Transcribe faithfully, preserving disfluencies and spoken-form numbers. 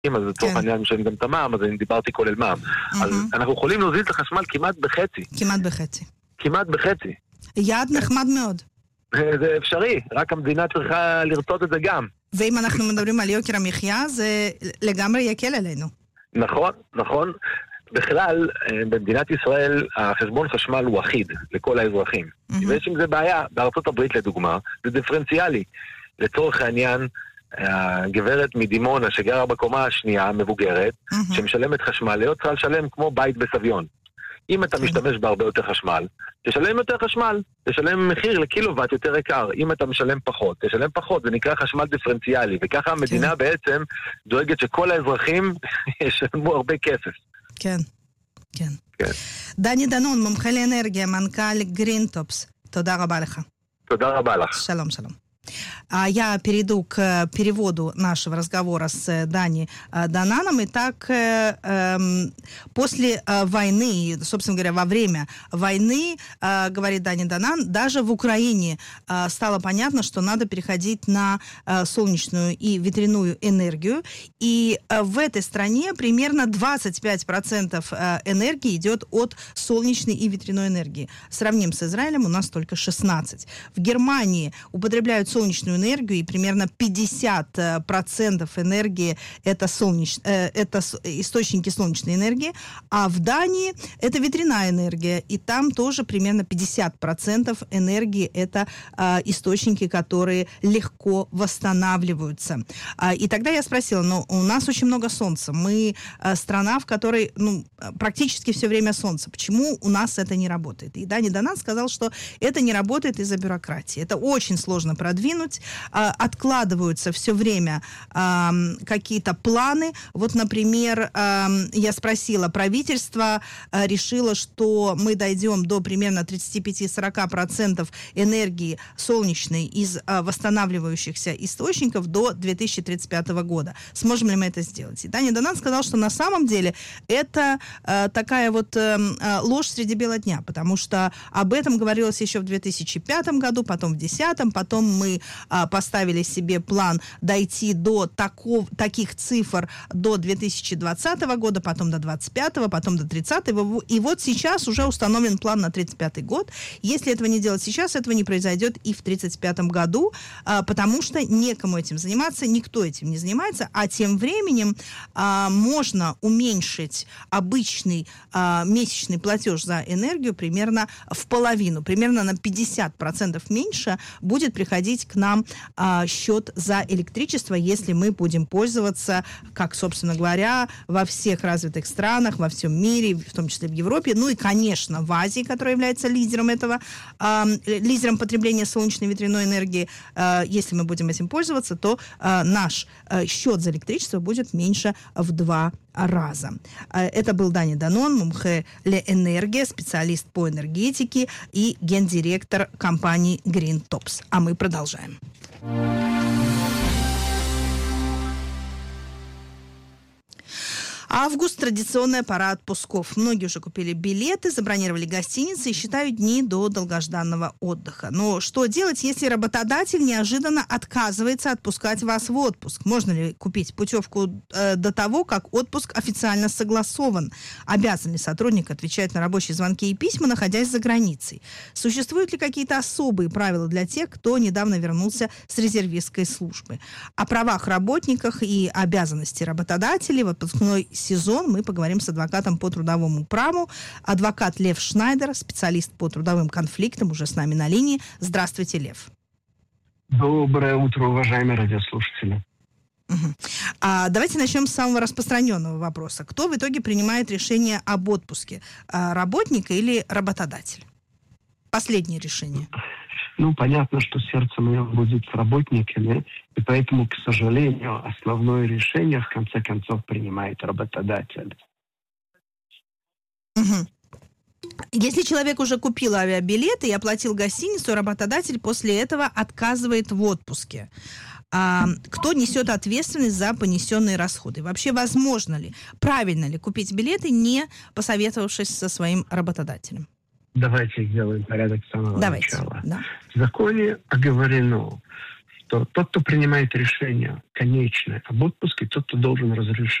אז לצורך העניין משלמים גם את המע"מ, אז אני דיברתי כולל מע"מ. אז אנחנו יכולים להוזיל את החשמל כמעט בחצי. כמעט בחצי. כמעט בחצי. יעד נחמד מאוד. זה אפשרי, רק המדינה צריכה לרצות את זה גם. ואם אנחנו מדברים על יוקר המחיה, זה לגמרי יקל עלינו. נכון, נכון. בכלל, במדינת ישראל, החשבון חשמל הוא אחיד לכל האזרחים. ויש עם זה בעיה, בארצות הברית לדוגמה, זה דיפרנציאלי. לצורך העניין, הגברת מדימונה שגרה בקומה השנייה, מבוגרת, שמשלמת חשמל, לא צריכה לשלם כמו בית בסביון. אם אתה משתמש בהרבה יותר חשמל, תשלם יותר חשמל, תשלם מחיר לקילוואט יותר יקר. אם אתה משלם פחות, תשלם פחות, זה נקרא חשמל דיפרנציאלי, וככה המדינה בעצם דואגת שכל האזרחים ישלמו הרבה כסף. כן, כן. דני דנון, מומחה לאנרגיה, מנכ"ל גרינטופס, тודה רבה לך. תודה רבה לך. שלום, שלום. Я перейду к переводу нашего разговора с Дани Дананом. Итак, после войны, собственно говоря, во время войны, говорит Дани Данан, даже в Украине стало понятно, что надо переходить на солнечную и ветряную энергию. И в этой стране примерно двадцать пять процентов энергии идет от солнечной и ветряной энергии. Сравним с Израилем, у нас только шестнадцать процентов. В Германии употребляют солнечную энергию, и примерно пятьдесят процентов энергии это, солнеч... это источники солнечной энергии, а в Дании это ветряная энергия, и там тоже примерно пятьдесят процентов энергии это а, источники, которые легко восстанавливаются. А, и тогда я спросила, ну, у нас очень много солнца, мы а, страна, в которой ну, практически все время солнце, почему у нас это не работает? И Дани Данан сказал, что это не работает из-за бюрократии, это очень сложно продвинуть, а, откладываются все время а, какие-то планы. Вот, например, а, я спросила, правительство а, решило, что мы дойдем до примерно тридцать пять - сорок процентов энергии солнечной из а, восстанавливающихся источников до две тысячи тридцать пятого года. Сможем ли мы это сделать? И Дани Данан сказал, что на самом деле это а, такая вот а, ложь среди бела дня, потому что об этом говорилось еще в две тысячи пятом году, потом в две тысячи десятом, потом мы а, поставили себе план дойти до таков, таких цифр до две тысячи двадцатого года, потом до двадцать пятого, потом до тридцатого, и вот сейчас уже установлен план на тридцать пятый год. Если этого не делать сейчас, этого не произойдет и в тридцать пятом году, а, потому что некому этим заниматься, никто этим не занимается, а тем временем а, можно уменьшить обычный а, месячный платеж за энергию примерно в половину, примерно на пятьдесят процентов меньше будет приходить к нам а, счет за электричество, если мы будем пользоваться, как, собственно говоря, во всех развитых странах, во всем мире, в том числе в Европе, ну и, конечно, в Азии, которая является лидером этого, а, лидером потребления солнечной и ветряной энергии. А, если мы будем этим пользоваться, то а, наш а, счет за электричество будет меньше в два раза. Это был Дани Данон, мумхе ле энергия, специалист по энергетике и гендиректор компании Greentops. А мы продолжаем. Август – традиционная пора отпусков. Многие уже купили билеты, забронировали гостиницы и считают дни до долгожданного отдыха. Но что делать, если работодатель неожиданно отказывается отпускать вас в отпуск? Можно ли купить путевку э, до того, как отпуск официально согласован? Обязан ли сотрудник отвечать на рабочие звонки и письма, находясь за границей? Существуют ли какие-то особые правила для тех, кто недавно вернулся с резервистской службы? О правах работников и обязанности работодателей в отпускной сезон мы поговорим с адвокатом по трудовому праву. Адвокат Лев Шнайдер, специалист по трудовым конфликтам, уже с нами на линии. Здравствуйте, Лев. Доброе утро, уважаемые радиослушатели. Угу. А давайте начнем с самого распространенного вопроса. Кто в итоге принимает решение об отпуске? Работник или работодатель? Последнее решение. Ну, понятно, что сердце мое будет с работниками, и поэтому, к сожалению, основное решение, в конце концов, принимает работодатель. Угу. Если человек уже купил авиабилеты и оплатил гостиницу, работодатель после этого отказывает в отпуске. А кто несет ответственность за понесенные расходы? Вообще, возможно ли, правильно ли купить билеты, не посоветовавшись со своим работодателем? Давайте сделаем порядок с самого Давайте, начала. Да. В законе оговорено, что тот, кто принимает решение конечное об отпуске, тот, кто должен разрешить